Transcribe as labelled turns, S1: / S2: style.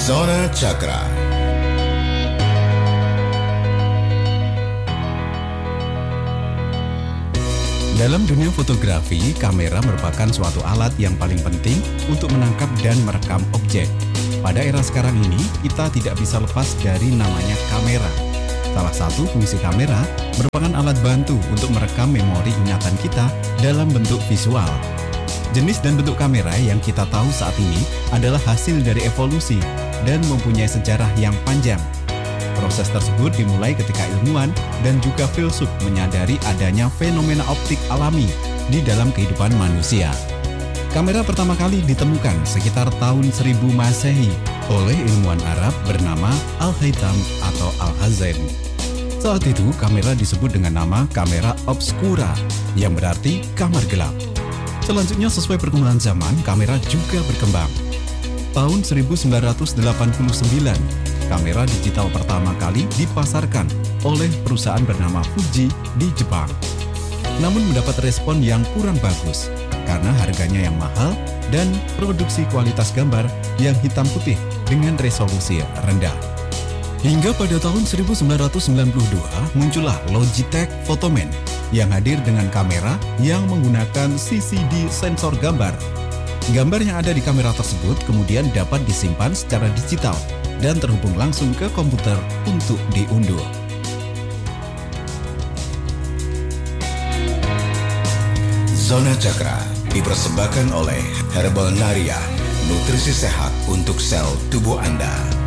S1: Zona Cakra.
S2: Dalam dunia fotografi, kamera merupakan suatu alat yang paling penting untuk menangkap dan merekam objek. Pada era sekarang ini, kita tidak bisa lepas dari namanya kamera. Salah satu fungsi kamera merupakan alat bantu untuk merekam memori ingatan kita dalam bentuk visual. Jenis dan bentuk kamera yang kita tahu saat ini adalah hasil dari evolusi dan mempunyai sejarah yang panjang. Proses tersebut dimulai ketika ilmuwan dan juga filsuf menyadari adanya fenomena optik alami di dalam kehidupan manusia. Kamera pertama kali ditemukan sekitar tahun 1000 Masehi oleh ilmuwan Arab bernama Al-Haytham atau Al-Hazani. Saat itu kamera disebut dengan nama kamera obscura yang berarti kamar gelap. Selanjutnya sesuai perkembangan zaman, kamera juga berkembang. Tahun 1989, kamera digital pertama kali dipasarkan oleh perusahaan bernama Fuji di Jepang. Namun mendapat respon yang kurang bagus karena harganya yang mahal dan produksi kualitas gambar yang hitam putih dengan resolusi rendah. Hingga pada tahun 1992 muncullah Logitech Photoman yang hadir dengan kamera yang menggunakan CCD sensor gambar. Gambar yang ada di kamera tersebut kemudian dapat disimpan secara digital dan terhubung langsung ke komputer untuk diunduh.
S1: Zona Cakra dipersembahkan oleh Herbal Naria, nutrisi sehat untuk sel tubuh Anda.